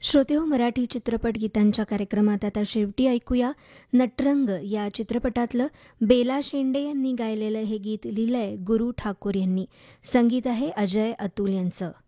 श्रोतेहो, मराठी चित्रपट गीतांच्या कार्यक्रमात आता शेवटी ऐकूया नटरंग या चित्रपटातलं बेला शेंडे यांनी गायलेलं हे गीत लिहिलंय गुरु ठाकूर यांनी. संगीत आहे अजय अतुल यांचं.